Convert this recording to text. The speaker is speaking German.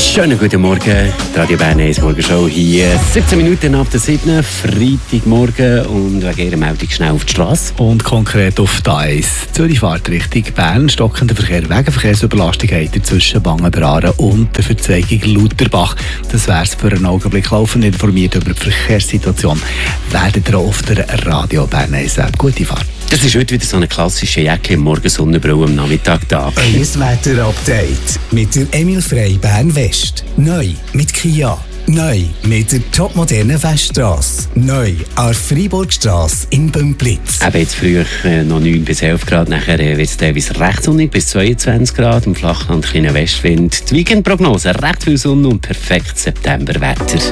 Schönen guten Morgen, die Radio Bern 1 Morgenshow hier. 17 Minuten ab der 7. Freitagmorgen und wegen Ihrer Meldung schnell auf die Straße. Und konkret auf die A1. Zürich-Fahrt Richtung Bern. Stockender Verkehr wegen Verkehrsüberlastung zwischen Bangenbraaren und der Verzweigung Lutherbach. Das wäre es für einen Augenblick. Laufend informiert über die Verkehrssituation. Werdet ihr auf der Radio Bern 1 App. Gute Fahrt. Das ist heute wieder so eine klassische Jacke, Morgensonnenbrille am Nachmittag da. Ein Wetter-Update mit der Emil Frey Bern West. Neu mit Kia. Neu mit der topmodernen Weststrasse. Neu an der Freiburgstrasse in Bümplitz. Eben jetzt früher noch 9 bis 11 Grad, nachher wird es teilweise recht sonnig bis 22 Grad. Im Flachland kleiner Westwind. Die Weekendprognose, recht viel Sonne und perfektes Septemberwetter.